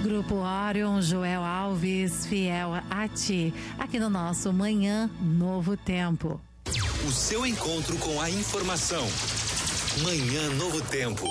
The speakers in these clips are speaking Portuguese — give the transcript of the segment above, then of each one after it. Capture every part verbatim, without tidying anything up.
Grupo Orion, Joel Alves, fiel a ti, aqui no nosso Manhã Novo Tempo. O seu encontro com a informação. Manhã Novo Tempo.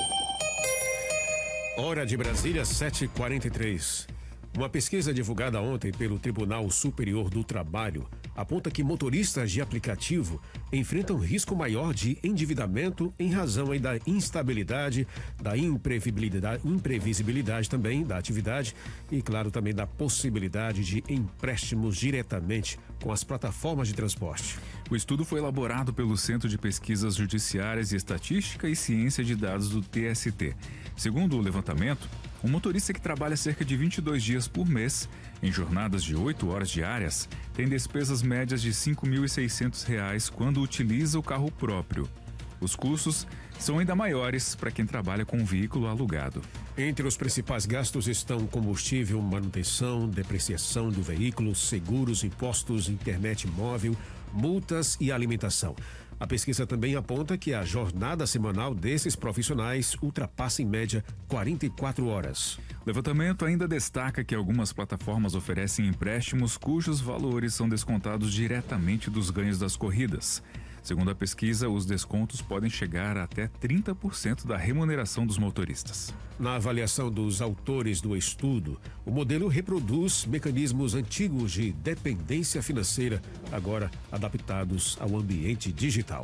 Hora de Brasília, sete e quarenta e três. Uma pesquisa divulgada ontem pelo Tribunal Superior do Trabalho aponta que motoristas de aplicativo enfrentam risco maior de endividamento em razão aí da instabilidade, da imprevisibilidade, imprevisibilidade também da atividade e, claro, também da possibilidade de empréstimos diretamente com as plataformas de transporte. O estudo foi elaborado pelo Centro de Pesquisas Judiciárias e Estatística e Ciência de Dados do T S T. Segundo o levantamento, um motorista que trabalha cerca de vinte e dois dias por mês, em jornadas de oito horas diárias, tem despesas médias de cinco mil e seiscentos reais quando utiliza o carro próprio. Os custos são ainda maiores para quem trabalha com um veículo alugado. Entre os principais gastos estão combustível, manutenção, depreciação do veículo, seguros, impostos, internet móvel, multas e alimentação. A pesquisa também aponta que a jornada semanal desses profissionais ultrapassa em média quarenta e quatro horas. O levantamento ainda destaca que algumas plataformas oferecem empréstimos cujos valores são descontados diretamente dos ganhos das corridas. Segundo a pesquisa, os descontos podem chegar a até trinta por cento da remuneração dos motoristas. Na avaliação dos autores do estudo, o modelo reproduz mecanismos antigos de dependência financeira, agora adaptados ao ambiente digital.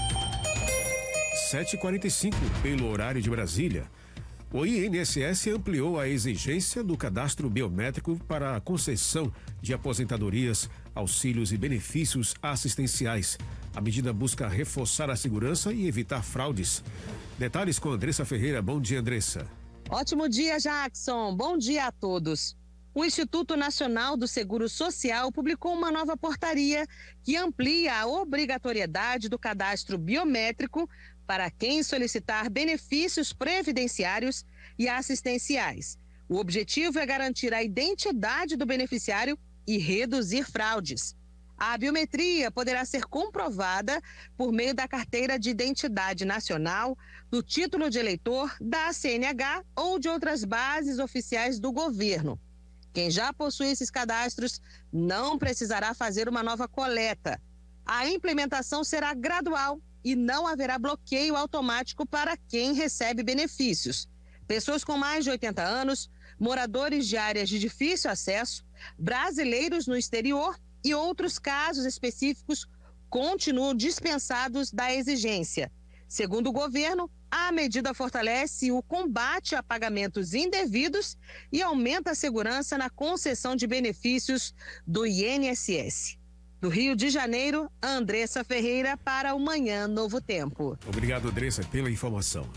sete e quarenta e cinco, pelo horário de Brasília. O I N S S ampliou a exigência do cadastro biométrico para a concessão de aposentadorias, auxílios e benefícios assistenciais. A medida busca reforçar a segurança e evitar fraudes. Detalhes com Andressa Ferreira. Bom dia, Andressa. Ótimo dia, Jackson. Bom dia a todos. O Instituto Nacional do Seguro Social publicou uma nova portaria que amplia a obrigatoriedade do cadastro biométrico para quem solicitar benefícios previdenciários e assistenciais. O objetivo é garantir a identidade do beneficiário e reduzir fraudes. A biometria poderá ser comprovada por meio da Carteira de Identidade Nacional, do Título de Eleitor, da C N H ou de outras bases oficiais do governo. Quem já possui esses cadastros não precisará fazer uma nova coleta. A implementação será gradual e não haverá bloqueio automático para quem recebe benefícios. Pessoas com mais de oitenta anos, moradores de áreas de difícil acesso, brasileiros no exterior e outros casos específicos continuam dispensados da exigência. Segundo o governo, a medida fortalece o combate a pagamentos indevidos e aumenta a segurança na concessão de benefícios do I N S S. Do Rio de Janeiro, Andressa Ferreira para o Manhã Novo Tempo. Obrigado, Andressa, pela informação.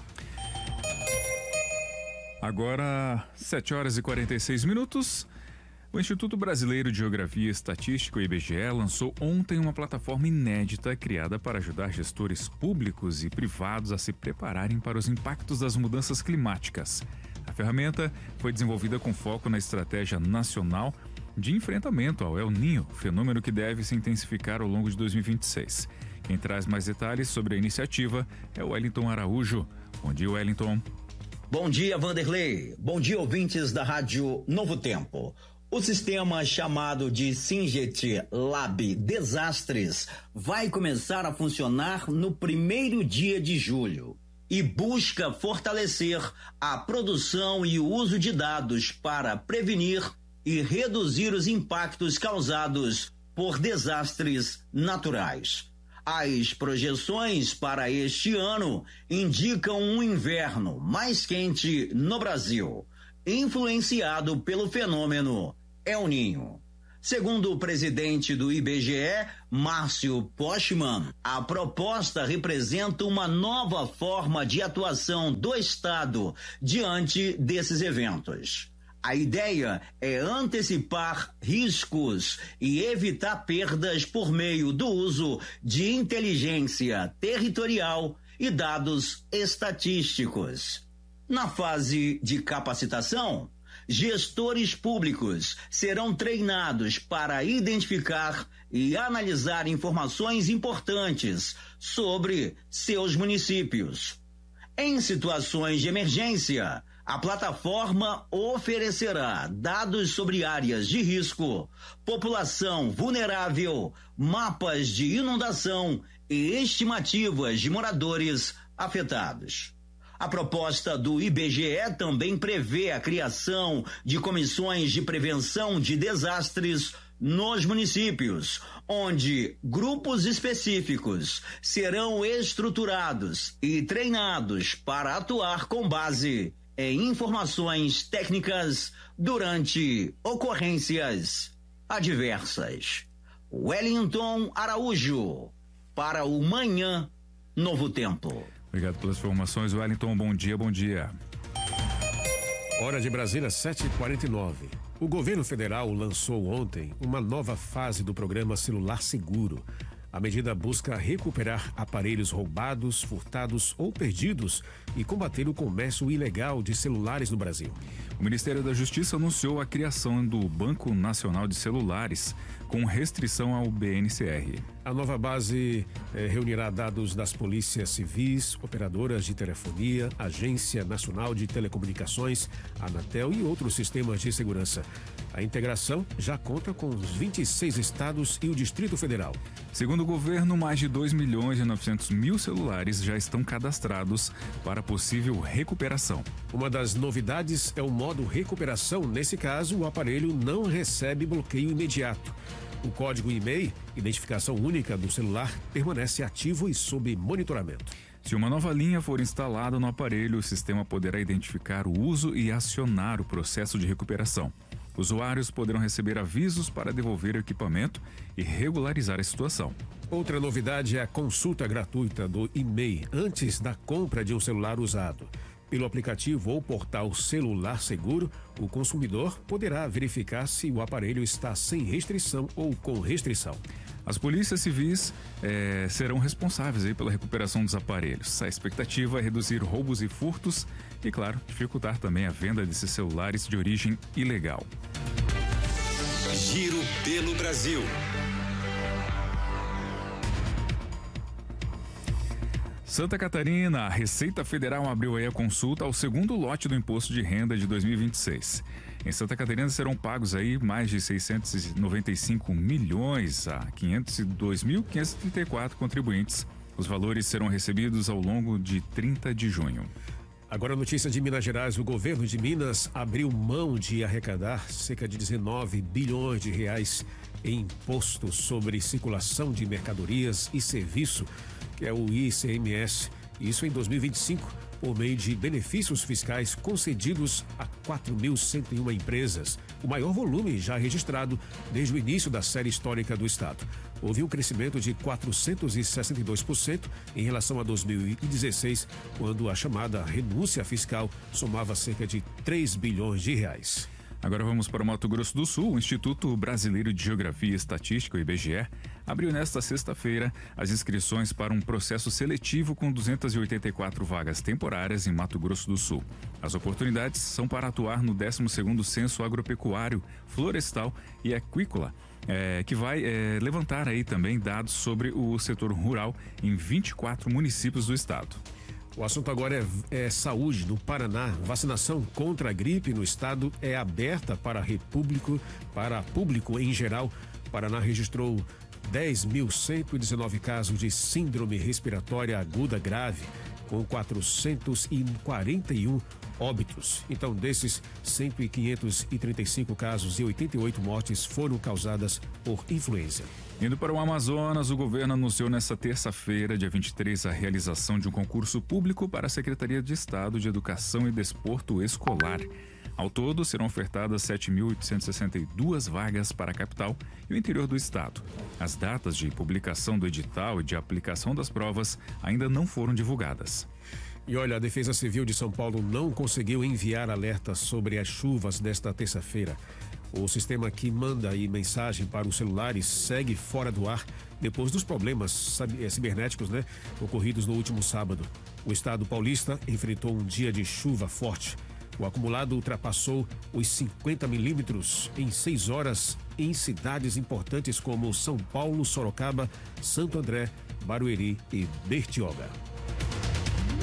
Agora, sete horas e quarenta e seis minutos. O Instituto Brasileiro de Geografia e Estatística, o I B G E, lançou ontem uma plataforma inédita criada para ajudar gestores públicos e privados a se prepararem para os impactos das mudanças climáticas. A ferramenta foi desenvolvida com foco na estratégia nacional de enfrentamento ao El Niño, fenômeno que deve se intensificar ao longo de dois mil e vinte e seis. Quem traz mais detalhes sobre a iniciativa é o Wellington Araújo. Bom dia, Wellington. Bom dia, Vanderlei. Bom dia, ouvintes da Rádio Novo Tempo. O sistema chamado de Singet Lab Desastres vai começar a funcionar no primeiro dia de julho e busca fortalecer a produção e o uso de dados para prevenir e reduzir os impactos causados por desastres naturais. As projeções para este ano indicam um inverno mais quente no Brasil, influenciado pelo fenômeno El Niño. Segundo o presidente do I B G E, Márcio Postman, a proposta representa uma nova forma de atuação do Estado diante desses eventos. A ideia é antecipar riscos e evitar perdas por meio do uso de inteligência territorial e dados estatísticos. Na fase de capacitação, gestores públicos serão treinados para identificar e analisar informações importantes sobre seus municípios. Em situações de emergência, A plataforma oferecerá dados sobre áreas de risco, população vulnerável, mapas de inundação e estimativas de moradores afetados. A proposta do I B G E também prevê a criação de comissões de prevenção de desastres nos municípios, onde grupos específicos serão estruturados e treinados para atuar com base em informações técnicas durante ocorrências adversas. Wellington Araújo, para o Manhã Novo Tempo. Obrigado pelas informações, Wellington. Bom dia, bom dia. Hora de Brasília, sete e quarenta e nove. O governo federal lançou ontem uma nova fase do programa Celular Seguro. A medida busca recuperar aparelhos roubados, furtados ou perdidos e combater o comércio ilegal de celulares no Brasil. O Ministério da Justiça anunciou a criação do Banco Nacional de Celulares, com restrição ao B N C R. A nova base eh, reunirá dados das polícias civis, operadoras de telefonia, Agência Nacional de Telecomunicações, Anatel e outros sistemas de segurança. A integração já conta com os vinte e seis estados e o Distrito Federal. Segundo o governo, mais de dois milhões e novecentos mil celulares já estão cadastrados para possível recuperação. Uma das novidades é o modo recuperação. Nesse caso, o aparelho não recebe bloqueio imediato. O código e-mail, identificação única do celular, permanece ativo e sob monitoramento. Se uma nova linha for instalada no aparelho, o sistema poderá identificar o uso e acionar o processo de recuperação. Usuários poderão receber avisos para devolver o equipamento e regularizar a situação. Outra novidade é a consulta gratuita do e-mail antes da compra de um celular usado. Pelo aplicativo ou portal Celular Seguro, o consumidor poderá verificar se o aparelho está sem restrição ou com restrição. As polícias civis eh, serão responsáveis aí pela recuperação dos aparelhos. A expectativa é reduzir roubos e furtos e, claro, dificultar também a venda desses celulares de origem ilegal. Giro pelo Brasil. Santa Catarina, a Receita Federal abriu aí a consulta ao segundo lote do Imposto de Renda de dois mil e vinte e seis. Em Santa Catarina serão pagos aí mais de seiscentos e noventa e cinco milhões a quinhentos e dois mil quinhentos e trinta e quatro contribuintes. Os valores serão recebidos ao longo de trinta de junho. Agora, notícia de Minas Gerais. O governo de Minas abriu mão de arrecadar cerca de dezenove bilhões de reais em imposto sobre circulação de mercadorias e serviço, que é o I C M S, isso em dois mil e vinte e cinco, por meio de benefícios fiscais concedidos a quatro mil cento e uma empresas, o maior volume já registrado desde o início da série histórica do Estado. Houve um crescimento de quatrocentos e sessenta e dois por cento em relação a dois mil e dezesseis, quando a chamada renúncia fiscal somava cerca de três bilhões de reais. Agora vamos para o Mato Grosso do Sul. O Instituto Brasileiro de Geografia e Estatística, o I B G E, abriu nesta sexta-feira as inscrições para um processo seletivo com duzentas e oitenta e quatro vagas temporárias em Mato Grosso do Sul. As oportunidades são para atuar no décimo segundo Censo Agropecuário, Florestal e Equícola, é, que vai é, levantar aí também dados sobre o setor rural em vinte e quatro municípios do estado. O assunto agora é, é saúde. No Paraná, vacinação contra a gripe no estado é aberta para repúblico, para público em geral. O Paraná registrou dez mil cento e dezenove casos de síndrome respiratória aguda grave, com quatrocentos e quarenta e um óbitos. Então, desses, quinhentos e trinta e cinco casos e oitenta e oito mortes foram causadas por influenza. Indo para o Amazonas, o governo anunciou nesta terça-feira, dia vinte e três, a realização de um concurso público para a Secretaria de Estado de Educação e Desporto Escolar. Ao todo, serão ofertadas sete mil oitocentas e sessenta e duas vagas para a capital e o interior do estado. As datas de publicação do edital e de aplicação das provas ainda não foram divulgadas. E olha, a Defesa Civil de São Paulo não conseguiu enviar alertas sobre as chuvas desta terça-feira. O sistema que manda aí mensagem para os celulares segue fora do ar depois dos problemas cibernéticos, né, ocorridos no último sábado. O estado paulista enfrentou um dia de chuva forte. O acumulado ultrapassou os cinquenta milímetros em seis horas em cidades importantes como São Paulo, Sorocaba, Santo André, Barueri e Bertioga.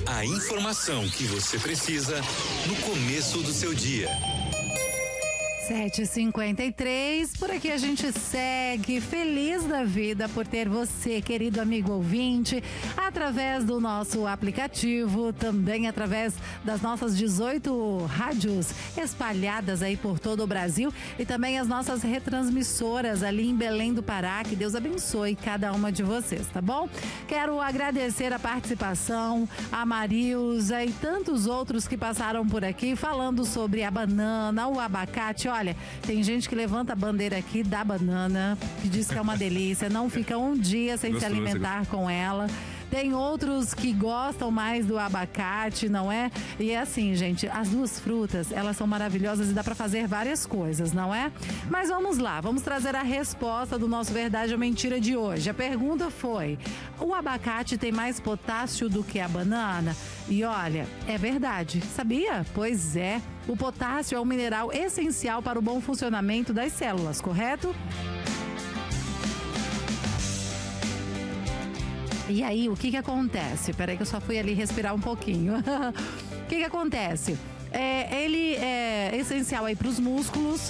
A informação que você precisa no começo do seu dia. sete e cinquenta e três, por aqui a gente segue feliz da vida por ter você, querido amigo ouvinte, através do nosso aplicativo, também através das nossas dezoito rádios espalhadas aí por todo o Brasil e também as nossas retransmissoras ali em Belém do Pará. Que Deus abençoe cada uma de vocês, tá bom? Quero agradecer a participação, a Marilza e tantos outros que passaram por aqui falando sobre a banana, o abacate. Olha, tem gente que levanta a bandeira aqui da banana, que diz que é uma delícia, não fica um dia sem Gostoso, se alimentar com ela. Tem outros que gostam mais do abacate, não é? E é assim, gente, as duas frutas, elas são maravilhosas e dá para fazer várias coisas, não é? Mas vamos lá, vamos trazer a resposta do nosso Verdade ou Mentira de hoje. A pergunta foi: o abacate tem mais potássio do que a banana? E olha, é verdade, sabia? Pois é, o potássio é um mineral essencial para o bom funcionamento das células, correto? E aí, o que que acontece? Peraí que eu só fui ali respirar um pouquinho. O que que acontece? É, ele é essencial aí para os músculos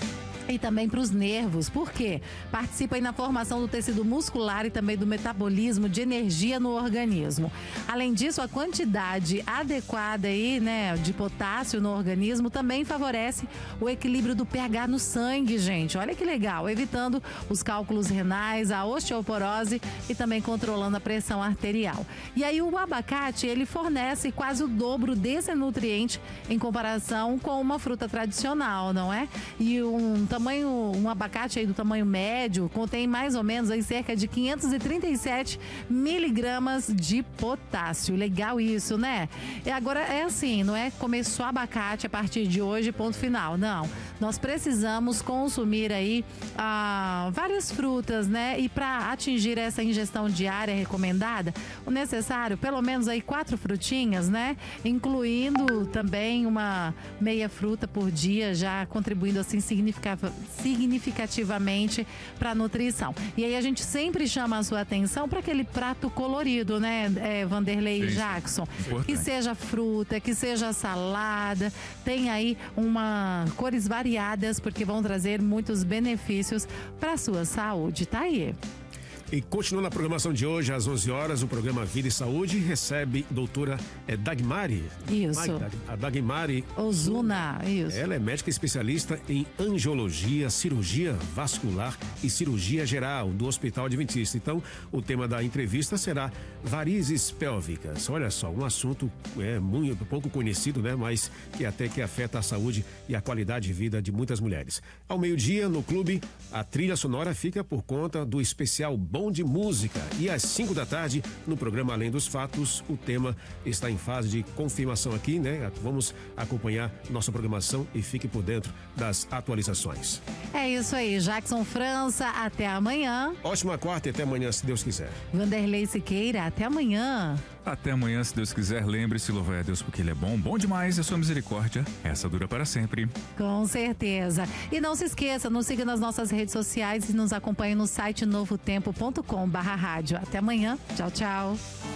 e também para os nervos. Por quê? Participa aí na formação do tecido muscular e também do metabolismo de energia no organismo. Além disso, a quantidade adequada aí, né, de potássio no organismo também favorece o equilíbrio do pH no sangue, gente. Olha que legal, evitando os cálculos renais, a osteoporose e também controlando a pressão arterial. E aí o abacate, ele fornece quase o dobro desse nutriente em comparação com uma fruta tradicional, não é? E um tamanho, um abacate aí do tamanho médio contém mais ou menos aí cerca de quinhentos e trinta e sete miligramas de potássio. Legal isso, né? E agora é assim, não é comer só abacate a partir de hoje, ponto final. Não, nós precisamos consumir aí ah, várias frutas, né? E para atingir essa ingestão diária recomendada, o necessário, pelo menos aí quatro frutinhas, né? Incluindo também uma meia fruta por dia, já contribuindo assim significativamente significativamente para a nutrição. E aí a gente sempre chama a sua atenção para aquele prato colorido, né, é, Vanderlei e Jackson? Importante. Que seja fruta, que seja salada, tem aí uma cores variadas, porque vão trazer muitos benefícios para a sua saúde. Tá aí. E continuando a programação de hoje, às onze horas, o programa Vida e Saúde recebe doutora é, Dagmari. Isso. A Dagmari Ozuna, isso. Ela é médica especialista em angiologia, cirurgia vascular e cirurgia geral do Hospital Adventista. Então, o tema da entrevista será varizes pélvicas. Olha só, um assunto é muito pouco conhecido, né? Mas que até que afeta a saúde e a qualidade de vida de muitas mulheres. Ao meio-dia, no clube, a trilha sonora fica por conta do especial Bom de Música. E às cinco da tarde, no programa Além dos Fatos, o tema está em fase de confirmação aqui, né? Vamos acompanhar nossa programação e fique por dentro das atualizações. É isso aí, Jackson França, até amanhã. Ótima quarta e até amanhã, se Deus quiser. Vanderlei Siqueira, até amanhã. Até amanhã, se Deus quiser. Lembre-se, louvar a Deus porque Ele é bom, bom demais, e a sua misericórdia, essa dura para sempre. Com certeza. E não se esqueça, nos siga nas nossas redes sociais e nos acompanhe no site novo tempo ponto com barra rádio. Até amanhã. Tchau, tchau.